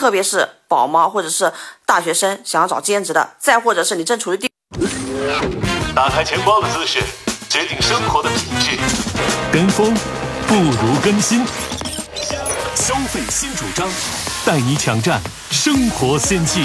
特别是宝妈或者是大学生想要找兼职的，再或者是你正处于打开钱包的姿势，决定生活的品质。跟风不如跟新，消费新主张，带你抢占生活先机。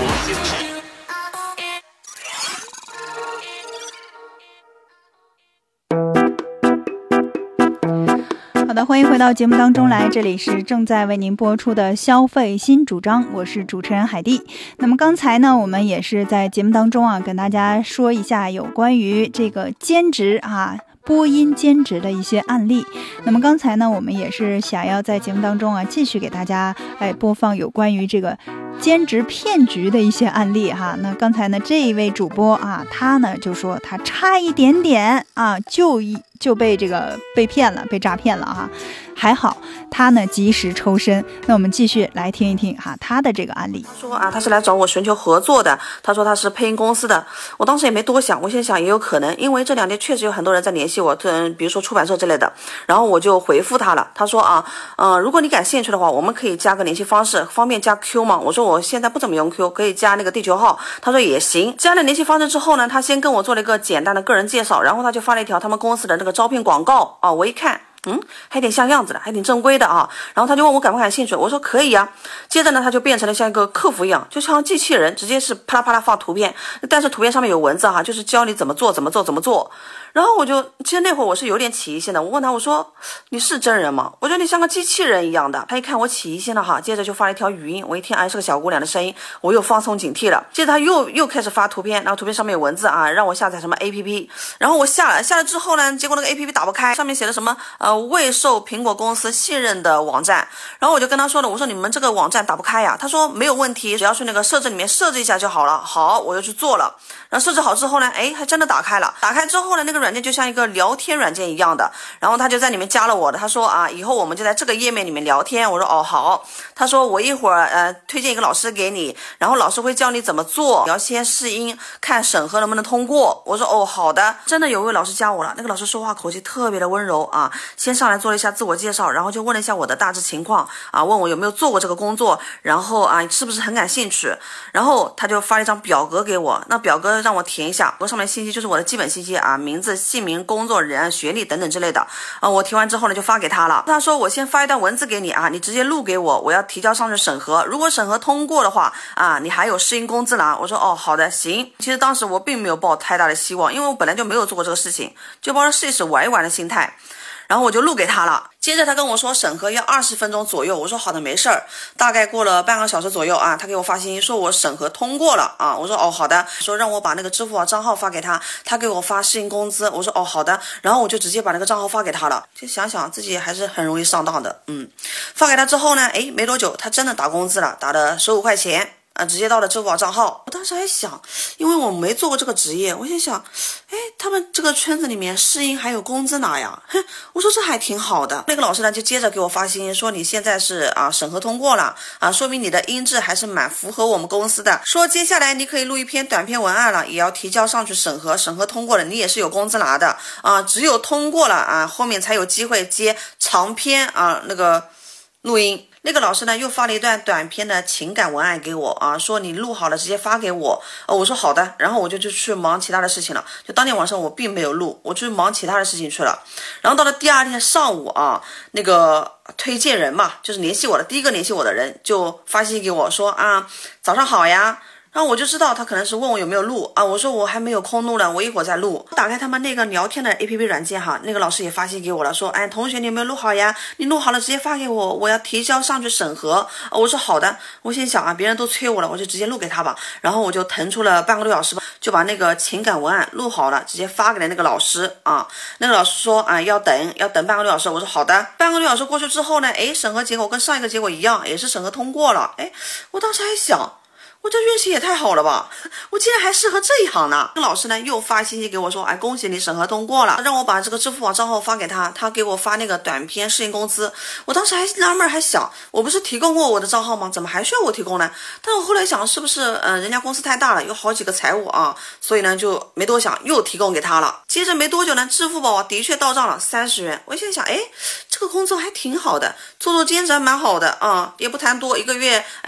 好的，欢迎回到节目当中来，这里是正在为您播出的消费新主张，我是主持人海蒂。那么刚才呢，我们也是在节目当中啊，跟大家说一下有关于这个兼职播音兼职的一些案例。那么刚才呢，我们也是想要在节目当中啊，继续给大家播放有关于这个兼职骗局的一些案例哈。那刚才呢，这一位主播啊，他呢就说他差一点点啊，就被骗了，被诈骗了哈。还好他呢及时抽身。那我们继续来听一听哈他的这个案例。 说他是来找我寻求合作的，他说他是配音公司的。我当时也没多想，我先想也有可能，因为这2天确实有很多人在联系我，比如说出版社之类的，然后我就回复他了。他说如果你感兴趣的话，我们可以加个联系方式，方便加 Q 吗？我说我现在不怎么用 Q， 可以加那个地球号。他说也行。加了联系方式之后呢，他先跟我做了一个简单的个人介绍，然后他就发了一条他们公司的那个招聘广告我一看还挺像样子的，还挺正规的然后他就问我感不感兴趣，我说可以啊。接着呢，他就变成了像一个客服一样，就像机器人，直接是啪啦啪啦放图片，但是图片上面有文字就是教你怎么做。然后其实那会儿我是有点起疑心的，我问他，我说你是真人吗？我觉得你像个机器人一样的。他一看我起疑心了接着就发了一条语音，我一听是个小姑娘的声音，我又放松警惕了。接着他又开始发图片，然后图片上面有文字让我下载什么 APP， 然后我下了之后呢，结果那个 APP 打不开，上面写的什么未受苹果公司信任的网站。然后我就跟他说了，我说你们这个网站打不开呀？他说没有问题，只要去那个设置里面设置一下就好了。好，我就去做了。然后设置好之后呢，还真的打开了。打开之后呢，那个软件就像一个聊天软件一样的，然后他就在里面加了我的。他说以后我们就在这个页面里面聊天。我说好。他说我一会儿推荐一个老师给你，然后老师会教你怎么做，你要先试音看审核能不能通过。我说好的。真的有一位老师加我了，那个老师说话口气特别的温柔先上来做了一下自我介绍，然后就问了一下我的大致情况问我有没有做过这个工作，然后是不是很感兴趣。然后他就发了一张表格给我，那表格让我填一下，上面信息就是我的基本信息名字、姓名、工作人、学历等等之类的我填完之后呢就发给他了。他说我先发一段文字给你你直接录给我，我要提交上去审核，如果审核通过的话你还有试音工资了。我说好的行。其实当时我并没有抱太大的希望，因为我本来就没有做过这个事情，就抱着试一试玩一玩的心态，然后我就录给他了。接着他跟我说审核要20分钟左右，我说好的没事儿。大概过了半个小时左右他给我发信息说我审核通过了我说好的。说让我把那个支付宝账号发给他，他给我发试用工资，我说好的。然后我就直接把那个账号发给他了。就想想自己还是很容易上当的发给他之后呢没多久他真的打工资了，打了15块钱直接到了支付宝账号。我当时还想，因为我没做过这个职业，我心想他们这个圈子里面试音还有工资拿呀，我说这还挺好的。那个老师呢就接着给我发信息说你现在是审核通过了说明你的音质还是蛮符合我们公司的，说接下来你可以录一篇短篇文案了，也要提交上去审核，审核通过了你也是有工资拿的只有通过了后面才有机会接长篇那个录音。那个老师呢又发了一段短篇的情感文案给我说你录好了直接发给我我说好的。然后我就去忙其他的事情了，就当天晚上我并没有录，我去忙其他的事情去了。然后到了第二天上午那个推荐人嘛，就是第一个联系我的人就发信息给我说早上好呀。然后我就知道他可能是问我有没有录我说我还没有空录呢，我一会儿再录。打开他们那个聊天的 APP 软件那个老师也发信给我了，说同学你有没有录好呀？你录好了直接发给我，我要提交上去审核我说好的。我心想别人都催我了，我就直接录给他吧。然后我就腾出了半个多小时吧，就把那个情感文案录好了直接发给了那个老师那个老师说要等半个多小时，我说好的。半个多小时过去之后呢审核结果跟上一个结果一样，也是审核通过了我当时还想我这运气也太好了吧，我竟然还适合这一行呢。老师呢又发信息给我说恭喜你审核通过了，让我把这个支付宝账号发给他，他给我发那个短篇试用工资。我当时还纳闷还想我不是提供过我的账号吗，怎么还需要我提供呢？但我后来想是不是人家公司太大了，有好几个财务所以呢就没多想又提供给他了。接着没多久呢支付宝的确到账了30元，我现在想这个工作还挺好的，做兼职还蛮好的也不谈多，一个月